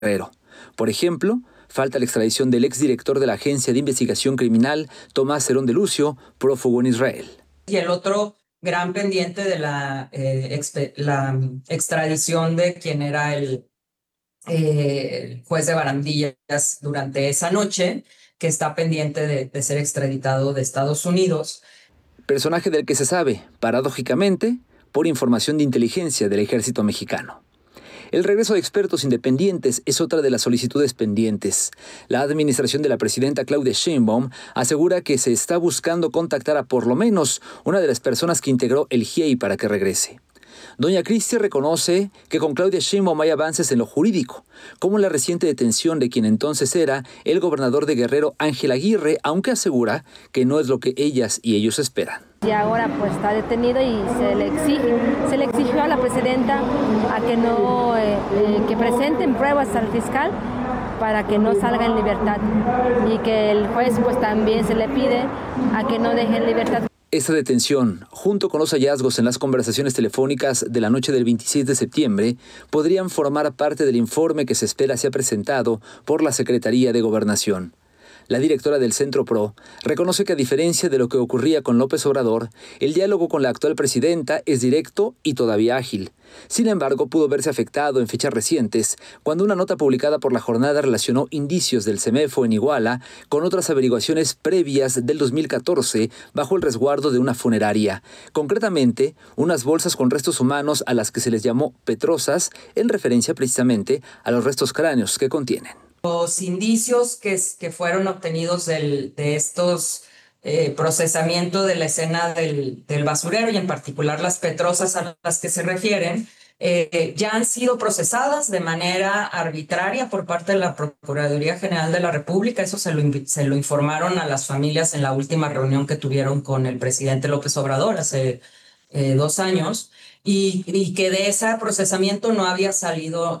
Guerrero. Por ejemplo, falta la extradición del exdirector de la Agencia de Investigación Criminal, Tomás Herón de Lucio, prófugo en Israel. Y el otro gran pendiente de la extradición de quien era el juez de Barandillas durante esa noche, que está pendiente de ser extraditado de Estados Unidos. Personaje del que se sabe, paradójicamente, por información de inteligencia del ejército mexicano. El regreso de expertos independientes es otra de las solicitudes pendientes. La administración de la presidenta Claudia Sheinbaum asegura que se está buscando contactar a por lo menos una de las personas que integró el GIEI para que regrese. Doña Cristi reconoce que con Claudia Sheinbaum hay avances en lo jurídico, como la reciente detención de quien entonces era el gobernador de Guerrero, Ángel Aguirre, aunque asegura que no es lo que ellas y ellos esperan. Y ahora pues está detenido y se le exigió a la presidenta a que no que presenten pruebas al fiscal para que no salga en libertad, y que el juez pues también se le pide a que no deje en libertad. Esta detención, junto con los hallazgos en las conversaciones telefónicas de la noche del 26 de septiembre, podrían formar parte del informe que se espera sea presentado por la Secretaría de Gobernación. La directora del Centro PRO reconoce que a diferencia de lo que ocurría con López Obrador, el diálogo con la actual presidenta es directo y todavía ágil. Sin embargo, pudo verse afectado en fechas recientes, cuando una nota publicada por La Jornada relacionó indicios del CEMEFO en Iguala con otras averiguaciones previas del 2014 bajo el resguardo de una funeraria. Concretamente, unas bolsas con restos humanos a las que se les llamó petrosas, en referencia precisamente a los restos cráneos que contienen. Los indicios que fueron obtenidos de estos procesamiento de la escena del basurero, y en particular las petrosas a las que se refieren, ya han sido procesadas de manera arbitraria por parte de la Procuraduría General de la República. Eso se lo informaron a las familias en la última reunión que tuvieron con el presidente López Obrador hace 2 años. Y que de ese procesamiento no había salido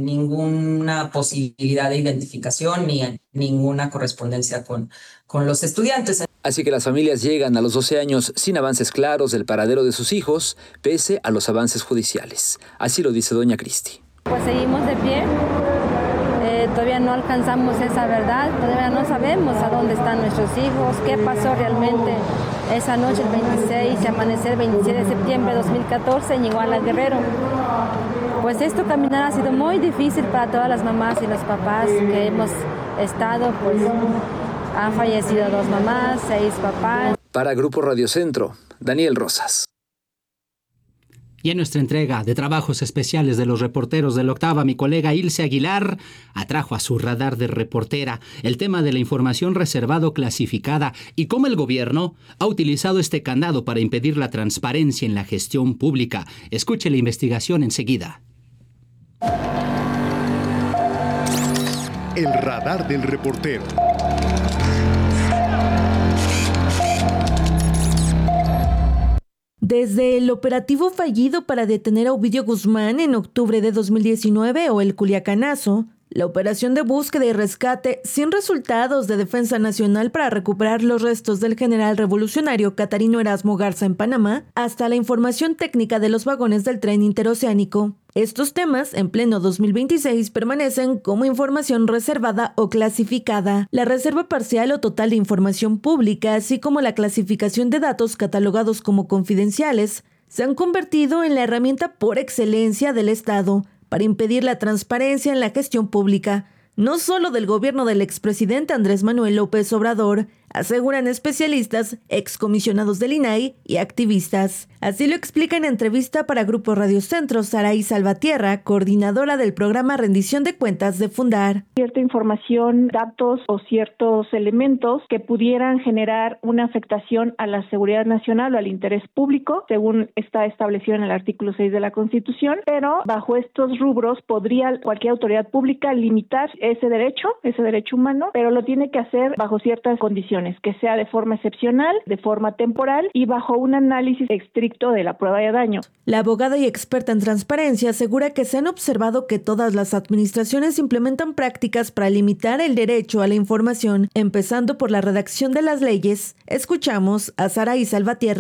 ninguna posibilidad de identificación ni ninguna correspondencia con los estudiantes. Así que las familias llegan a los 12 años sin avances claros del paradero de sus hijos, pese a los avances judiciales. Así lo dice doña Cristi. Pues seguimos de pie. Todavía no alcanzamos esa verdad, todavía no sabemos a dónde están nuestros hijos, qué pasó realmente esa noche, el 26 y amanecer el 27 de septiembre de 2014 en Iguala, Guerrero. Pues esto caminar ha sido muy difícil para todas las mamás y los papás que hemos estado, pues han fallecido 2 mamás, 6 papás. Para Grupo Radio Centro, Daniel Rosas. Y en nuestra entrega de trabajos especiales de los reporteros de la Octava, mi colega Ilse Aguilar atrajo a su radar de reportera el tema de la información reservada o clasificada y cómo el gobierno ha utilizado este candado para impedir la transparencia en la gestión pública. Escuche la investigación enseguida. El radar del reportero. Desde el operativo fallido para detener a Ovidio Guzmán en octubre de 2019 o el Culiacanazo, la operación de búsqueda y rescate sin resultados de Defensa Nacional para recuperar los restos del general revolucionario Catarino Erasmo Garza en Panamá, hasta la información técnica de los vagones del tren interoceánico. Estos temas, en pleno 2026, permanecen como información reservada o clasificada. La reserva parcial o total de información pública, así como la clasificación de datos catalogados como confidenciales, se han convertido en la herramienta por excelencia del Estado para impedir la transparencia en la gestión pública, no solo del gobierno del expresidente Andrés Manuel López Obrador, aseguran especialistas, excomisionados del INAI y activistas. Así lo explica en entrevista para Grupo Radio Centro Saraí Salvatierra, coordinadora del programa Rendición de Cuentas de Fundar. Cierta información, datos o ciertos elementos que pudieran generar una afectación a la seguridad nacional o al interés público, según está establecido en el artículo 6 de la Constitución, pero bajo estos rubros podría cualquier autoridad pública limitar ese derecho humano, pero lo tiene que hacer bajo ciertas condiciones, que sea de forma excepcional, de forma temporal y bajo un análisis estricto de la prueba de daño. La abogada y experta en transparencia asegura que se han observado que todas las administraciones implementan prácticas para limitar el derecho a la información, empezando por la redacción de las leyes. Escuchamos a Saraí Salvatierra.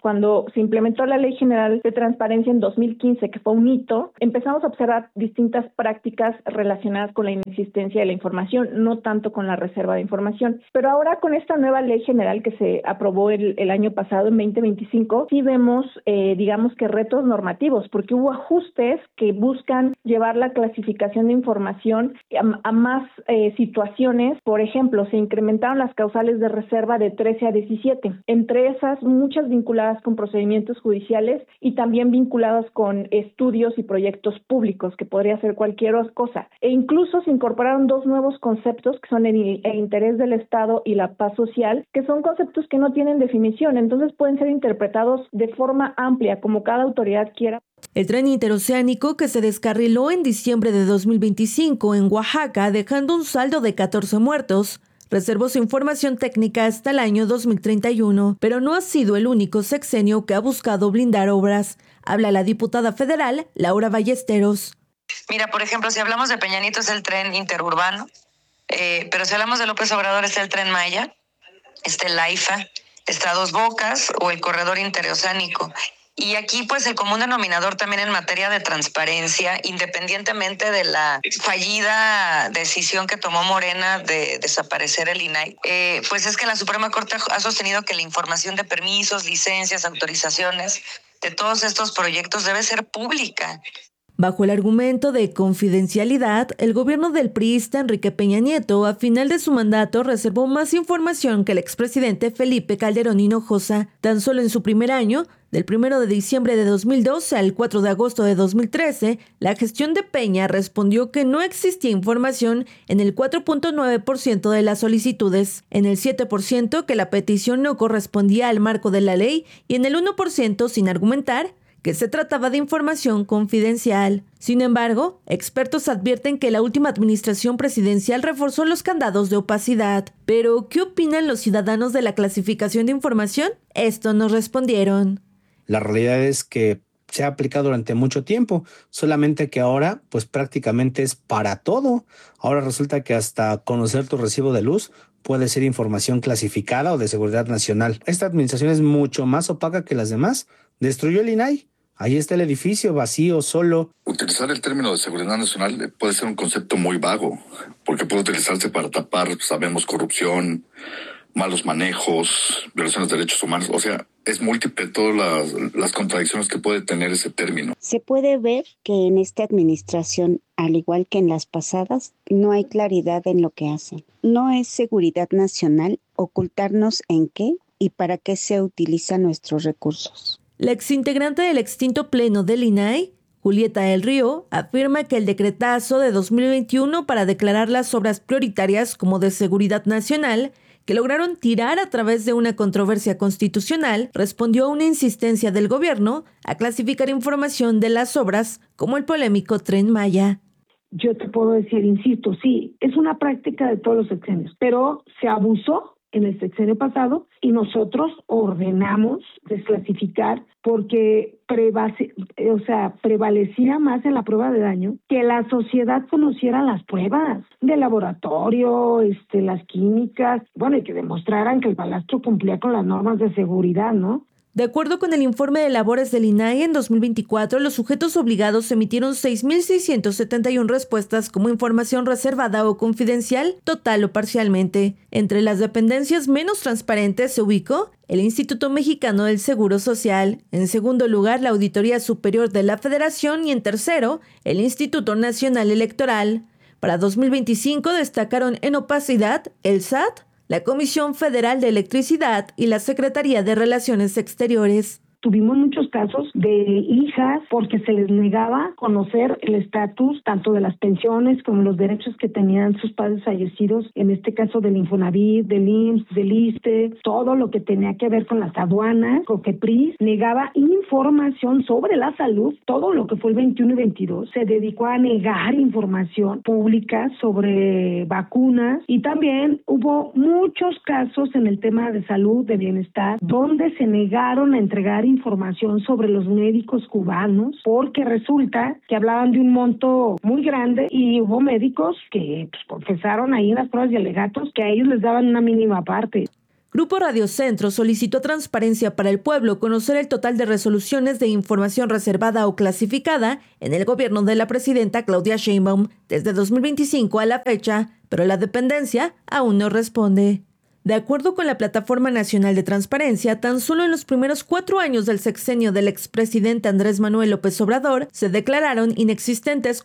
Cuando se implementó la Ley General de Transparencia en 2015, que fue un hito, empezamos a observar distintas prácticas relacionadas con la inexistencia de la información, no tanto con la reserva de información. Pero ahora con esta nueva Ley General que se aprobó el año pasado, en 2025, sí vemos, digamos que retos normativos, porque hubo ajustes que buscan llevar la clasificación de información a más situaciones. Por ejemplo, se incrementaron las causales de reserva de 13 a 17, entre esas muchas vinculadas con procedimientos judiciales y también vinculadas con estudios y proyectos públicos, que podría ser cualquier cosa. E incluso se incorporaron dos nuevos conceptos que son el interés del Estado y la paz social, que son conceptos que no tienen definición, entonces pueden ser interpretados de forma amplia, como cada autoridad quiera. El tren interoceánico, que se descarriló en diciembre de 2025 en Oaxaca, dejando un saldo de 14 muertos, reservó su información técnica hasta el año 2031, pero no ha sido el único sexenio que ha buscado blindar obras. Habla la diputada federal Laura Ballesteros. Mira, por ejemplo, si hablamos de Peña Nieto es el tren interurbano, pero si hablamos de López Obrador es el tren Maya, el AIFA, está Dos Bocas o el corredor interoceánico. Y aquí, pues, el común denominador también en materia de transparencia, independientemente de la fallida decisión que tomó Morena de desaparecer el INAI, pues es que la Suprema Corte ha sostenido que la información de permisos, licencias, autorizaciones de todos estos proyectos debe ser pública. Bajo el argumento de confidencialidad, el gobierno del priista Enrique Peña Nieto, a final de su mandato, reservó más información que el expresidente Felipe Calderón Hinojosa. Tan solo en su primer año, del 1 de diciembre de 2012 al 4 de agosto de 2013, la gestión de Peña respondió que no existía información en el 4.9% de las solicitudes, en el 7% que la petición no correspondía al marco de la ley y en el 1% sin argumentar que se trataba de información confidencial. Sin embargo, expertos advierten que la última administración presidencial reforzó los candados de opacidad. Pero, ¿qué opinan los ciudadanos de la clasificación de información? Esto nos respondieron. La realidad es que se ha aplicado durante mucho tiempo, solamente que ahora pues prácticamente es para todo. Ahora resulta que hasta conocer tu recibo de luz puede ser información clasificada o de seguridad nacional. Esta administración es mucho más opaca que las demás. Destruyó el INAI. Ahí está el edificio vacío, solo. Utilizar el término de seguridad nacional puede ser un concepto muy vago, porque puede utilizarse para tapar, sabemos, corrupción, malos manejos, violaciones de derechos humanos. O sea, es múltiple todas las contradicciones que puede tener ese término. Se puede ver que en esta administración, al igual que en las pasadas, no hay claridad en lo que hacen. No es seguridad nacional ocultarnos en qué y para qué se utilizan nuestros recursos. La exintegrante del extinto pleno del INAI, Julieta del Río, afirma que el decretazo de 2021 para declarar las obras prioritarias como de seguridad nacional, que lograron tirar a través de una controversia constitucional, respondió a una insistencia del gobierno a clasificar información de las obras como el polémico Tren Maya. Yo te puedo decir, insisto, sí, es una práctica de todos los sexenios, pero se abusó en el sexenio pasado y nosotros ordenamos desclasificar porque prevalecía más en la prueba de daño que la sociedad conociera las pruebas de laboratorio, las químicas, y que demostraran que el balastro cumplía con las normas de seguridad, ¿no? De acuerdo con el informe de labores del INAI, en 2024 los sujetos obligados emitieron 6.671 respuestas como información reservada o confidencial, total o parcialmente. Entre las dependencias menos transparentes se ubicó el Instituto Mexicano del Seguro Social, en segundo lugar la Auditoría Superior de la Federación y en tercero el Instituto Nacional Electoral. Para 2025 destacaron en opacidad el SAT, la Comisión Federal de Electricidad y la Secretaría de Relaciones Exteriores. Tuvimos muchos casos de hijas porque se les negaba conocer el estatus tanto de las pensiones como los derechos que tenían sus padres fallecidos, en este caso del Infonavit, del IMSS, del ISSSTE, todo lo que tenía que ver con las aduanas. COFEPRIS negaba información sobre la salud, todo lo que fue el 21 y 22. Se dedicó a negar información pública sobre vacunas y también hubo muchos casos en el tema de salud, de bienestar, donde se negaron a entregar información sobre los médicos cubanos porque resulta que hablaban de un monto muy grande y hubo médicos que confesaron ahí en las pruebas y alegatos que a ellos les daban una mínima parte. Grupo Radio Centro solicitó a Transparencia para el Pueblo conocer el total de resoluciones de información reservada o clasificada en el gobierno de la presidenta Claudia Sheinbaum desde 2025 a la fecha, pero la dependencia aún no responde. De acuerdo con la Plataforma Nacional de Transparencia, tan solo en los primeros 4 años del sexenio del expresidente Andrés Manuel López Obrador, se declararon inexistentes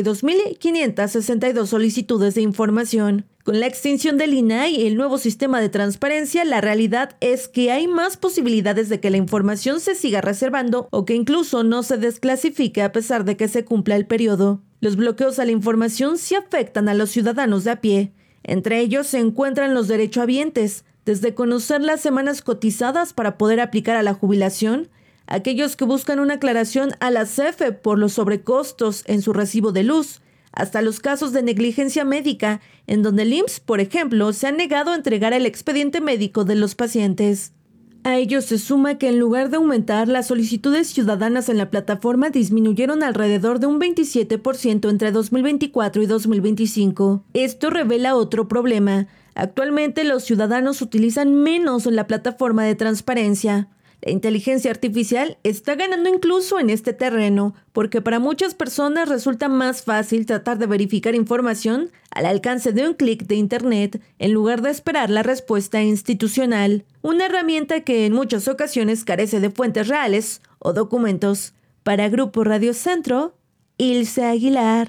42.562 solicitudes de información. Con la extinción del INAI y el nuevo sistema de transparencia, la realidad es que hay más posibilidades de que la información se siga reservando o que incluso no se desclasifique a pesar de que se cumpla el periodo. Los bloqueos a la información sí afectan a los ciudadanos de a pie. Entre ellos se encuentran los derechohabientes, desde conocer las semanas cotizadas para poder aplicar a la jubilación, aquellos que buscan una aclaración a la CFE por los sobrecostos en su recibo de luz, hasta los casos de negligencia médica, en donde el IMSS, por ejemplo, se ha negado a entregar el expediente médico de los pacientes. A ello se suma que en lugar de aumentar, las solicitudes ciudadanas en la plataforma disminuyeron alrededor de un 27% entre 2024 y 2025. Esto revela otro problema. Actualmente los ciudadanos utilizan menos la plataforma de transparencia. La inteligencia artificial está ganando incluso en este terreno, porque para muchas personas resulta más fácil tratar de verificar información al alcance de un clic de Internet en lugar de esperar la respuesta institucional, una herramienta que en muchas ocasiones carece de fuentes reales o documentos. Para Grupo Radio Centro, Ilse Aguilar.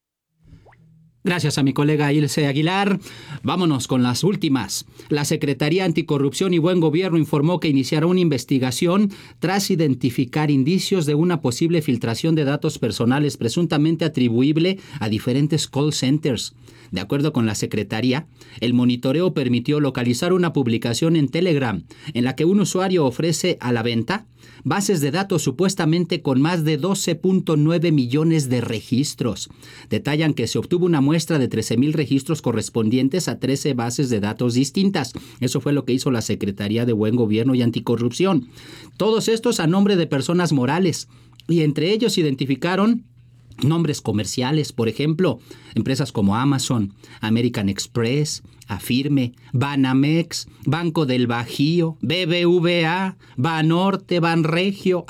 Gracias a mi colega Ilse Aguilar. Vámonos con las últimas. La Secretaría Anticorrupción y Buen Gobierno informó que iniciará una investigación tras identificar indicios de una posible filtración de datos personales presuntamente atribuible a diferentes call centers. De acuerdo con la Secretaría, el monitoreo permitió localizar una publicación en Telegram en la que un usuario ofrece a la venta bases de datos supuestamente con más de 12.9 millones de registros. Detallan que se obtuvo una muestra de 13,000 registros correspondientes a 13 bases de datos distintas. Eso fue lo que hizo la Secretaría de Buen Gobierno y Anticorrupción. Todos estos a nombre de personas morales, y entre ellos identificaron nombres comerciales, por ejemplo, empresas como Amazon, American Express, Afirme, Banamex, Banco del Bajío, BBVA, Banorte, Banregio,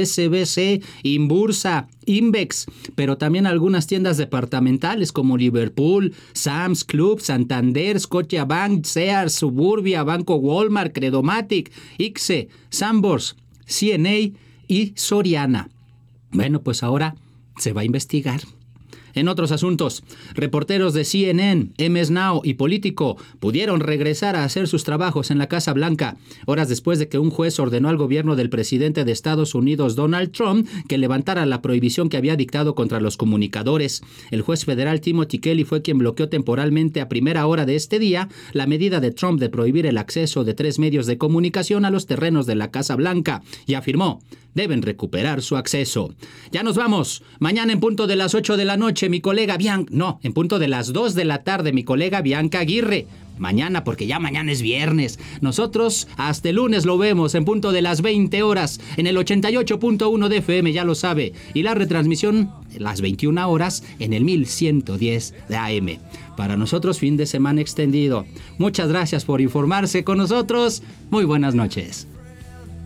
HSBC, Inbursa, Invex, pero también algunas tiendas departamentales como Liverpool, Sam's Club, Santander, Scotiabank, Sears, Suburbia, Banco Walmart, Credomatic, ICSE, Sambors, CNA y Soriana. Bueno, pues ahora se va a investigar. En otros asuntos, reporteros de CNN, MS Now y Político pudieron regresar a hacer sus trabajos en la Casa Blanca, horas después de que un juez ordenó al gobierno del presidente de Estados Unidos, Donald Trump, que levantara la prohibición que había dictado contra los comunicadores. El juez federal Timothy Kelly fue quien bloqueó temporalmente a primera hora de este día la medida de Trump de prohibir el acceso de 3 medios de comunicación a los terrenos de la Casa Blanca y afirmó: deben recuperar su acceso. Ya nos vamos. Mañana en punto de las 8 de la noche, mi colega en punto de las 2 de la tarde, mi colega Bianca Aguirre. Mañana, porque ya mañana es viernes. Nosotros hasta el lunes lo vemos en punto de las 20 horas en el 88.1 de FM, ya lo sabe. Y la retransmisión las 21 horas en el 1110 de AM. Para nosotros, fin de semana extendido. Muchas gracias por informarse con nosotros. Muy buenas noches.